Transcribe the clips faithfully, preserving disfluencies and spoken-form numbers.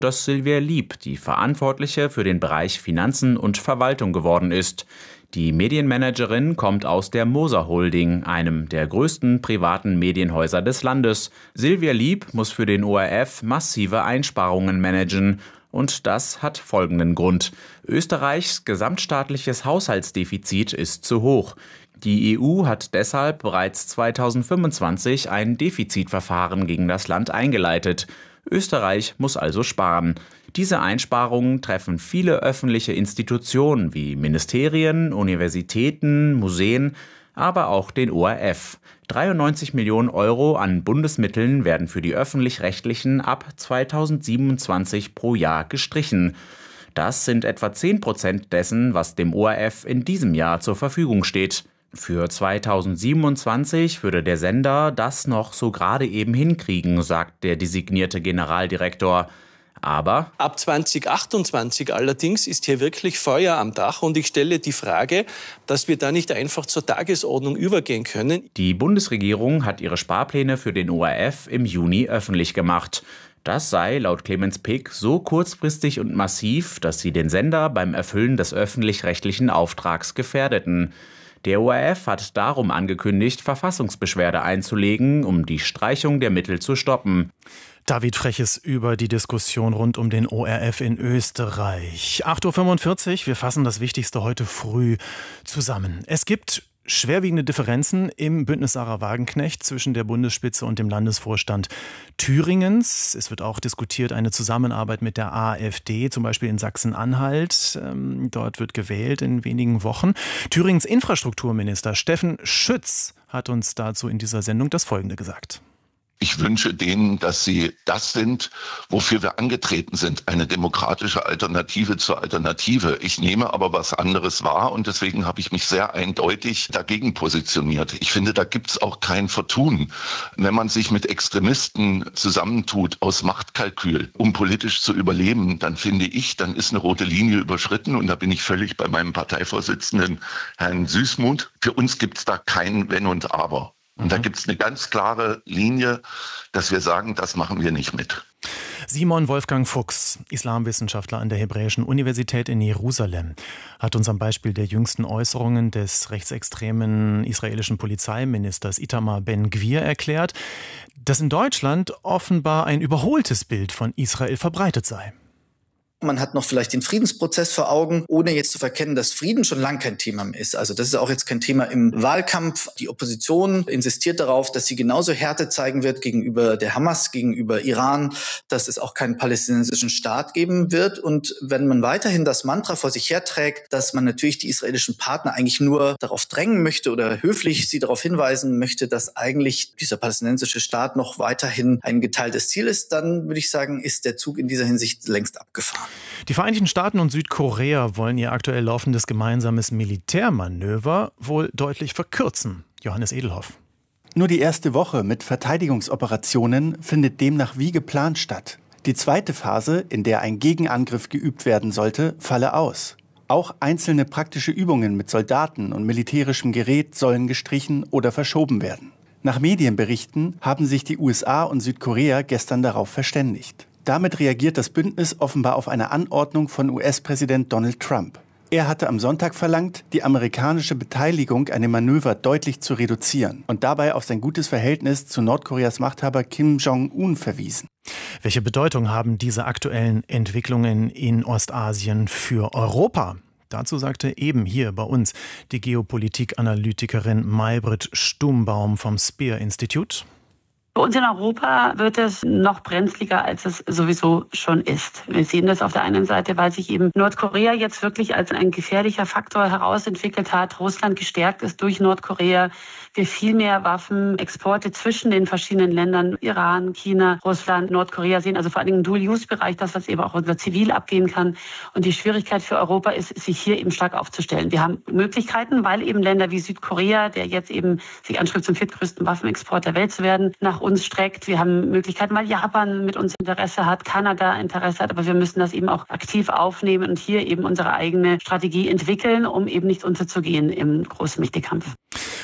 dass Silvia Lieb die Verantwortliche für den Bereich Finanzen und Verwaltung geworden ist. Die Medienmanagerin kommt aus der Moser Holding, einem der größten privaten Medienhäuser des Landes. Silvia Lieb muss für den O R F massive Einsparungen managen. Und das hat folgenden Grund. Österreichs gesamtstaatliches Haushaltsdefizit ist zu hoch. Die E U hat deshalb bereits zweitausendfünfundzwanzig ein Defizitverfahren gegen das Land eingeleitet. Österreich muss also sparen. Diese Einsparungen treffen viele öffentliche Institutionen wie Ministerien, Universitäten, Museen, aber auch den O R F. dreiundneunzig Millionen Euro an Bundesmitteln werden für die Öffentlich-Rechtlichen ab zweitausendsiebenundzwanzig pro Jahr gestrichen. Das sind etwa zehn Prozent dessen, was dem O R F in diesem Jahr zur Verfügung steht. Für zweitausendsiebenundzwanzig würde der Sender das noch so gerade eben hinkriegen, sagt der designierte Generaldirektor. Aber ab zweitausendachtundzwanzig allerdings ist hier wirklich Feuer am Dach und ich stelle die Frage, dass wir da nicht einfach zur Tagesordnung übergehen können. Die Bundesregierung hat ihre Sparpläne für den O R F im Juni öffentlich gemacht. Das sei laut Clemens Pick so kurzfristig und massiv, dass sie den Sender beim Erfüllen des öffentlich-rechtlichen Auftrags gefährdeten. Der O R F hat darum angekündigt, Verfassungsbeschwerde einzulegen, um die Streichung der Mittel zu stoppen. David Freches über die Diskussion rund um den O R F in Österreich. acht Uhr fünfundvierzig, wir fassen das Wichtigste heute früh zusammen. Es gibt schwerwiegende Differenzen im Bündnis Sarah Wagenknecht zwischen der Bundesspitze und dem Landesvorstand Thüringens. Es wird auch diskutiert eine Zusammenarbeit mit der AfD, zum Beispiel in Sachsen-Anhalt. Dort wird gewählt in wenigen Wochen. Thüringens Infrastrukturminister Steffen Schütz hat uns dazu in dieser Sendung das Folgende gesagt. Ich wünsche denen, dass sie das sind, wofür wir angetreten sind, eine demokratische Alternative zur Alternative. Ich nehme aber was anderes wahr und deswegen habe ich mich sehr eindeutig dagegen positioniert. Ich finde, da gibt es auch kein Vertun. Wenn man sich mit Extremisten zusammentut aus Machtkalkül, um politisch zu überleben, dann finde ich, dann ist eine rote Linie überschritten und da bin ich völlig bei meinem Parteivorsitzenden Herrn Süßmuth. Für uns gibt es da kein Wenn und Aber. Und da gibt es eine ganz klare Linie, dass wir sagen, das machen wir nicht mit. Simon Wolfgang Fuchs, Islamwissenschaftler an der Hebräischen Universität in Jerusalem, hat uns am Beispiel der jüngsten Äußerungen des rechtsextremen israelischen Polizeiministers Itamar Ben-Gvir erklärt, dass in Deutschland offenbar ein überholtes Bild von Israel verbreitet sei. Man hat noch vielleicht den Friedensprozess vor Augen, ohne jetzt zu verkennen, dass Frieden schon lang kein Thema mehr ist. Also das ist auch jetzt kein Thema im Wahlkampf. Die Opposition insistiert darauf, dass sie genauso Härte zeigen wird gegenüber der Hamas, gegenüber Iran, dass es auch keinen palästinensischen Staat geben wird. Und wenn man weiterhin das Mantra vor sich herträgt, dass man natürlich die israelischen Partner eigentlich nur darauf drängen möchte oder höflich sie darauf hinweisen möchte, dass eigentlich dieser palästinensische Staat noch weiterhin ein geteiltes Ziel ist, dann würde ich sagen, ist der Zug in dieser Hinsicht längst abgefahren. Die Vereinigten Staaten und Südkorea wollen ihr aktuell laufendes gemeinsames Militärmanöver wohl deutlich verkürzen. Johannes Edelhoff. Nur die erste Woche mit Verteidigungsoperationen findet demnach wie geplant statt. Die zweite Phase, in der ein Gegenangriff geübt werden sollte, falle aus. Auch einzelne praktische Übungen mit Soldaten und militärischem Gerät sollen gestrichen oder verschoben werden. Nach Medienberichten haben sich die U S A und Südkorea gestern darauf verständigt. Damit reagiert das Bündnis offenbar auf eine Anordnung von U S-Präsident Donald Trump. Er hatte am Sonntag verlangt, die amerikanische Beteiligung an dem Manöver deutlich zu reduzieren und dabei auf sein gutes Verhältnis zu Nordkoreas Machthaber Kim Jong-un verwiesen. Welche Bedeutung haben diese aktuellen Entwicklungen in Ostasien für Europa? Dazu sagte eben hier bei uns die Geopolitik-Analytikerin Maybrit Stumbaum vom Spear-Institut. Bei uns in Europa wird es noch brenzliger, als es sowieso schon ist. Wir sehen das auf der einen Seite, weil sich eben Nordkorea jetzt wirklich als ein gefährlicher Faktor herausentwickelt hat. Russland gestärkt ist durch Nordkorea. Wir viel mehr Waffenexporte zwischen den verschiedenen Ländern, Iran, China, Russland, Nordkorea sehen. Also vor allem im Dual-Use-Bereich, dass das eben auch unser Zivil abgehen kann. Und die Schwierigkeit für Europa ist, sich hier eben stark aufzustellen. Wir haben Möglichkeiten, weil eben Länder wie Südkorea, der jetzt eben sich anstrebt, zum viertgrößten Waffenexport der Welt zu werden, nach uns streckt. Wir haben Möglichkeiten, weil Japan mit uns Interesse hat, Kanada Interesse hat, aber wir müssen das eben auch aktiv aufnehmen und hier eben unsere eigene Strategie entwickeln, um eben nicht unterzugehen im großen Mächtekampf.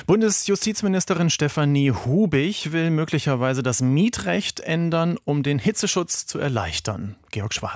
Bundesjustizministerin Stefanie Hubig will möglicherweise das Mietrecht ändern, um den Hitzeschutz zu erleichtern. Georg Schwarz.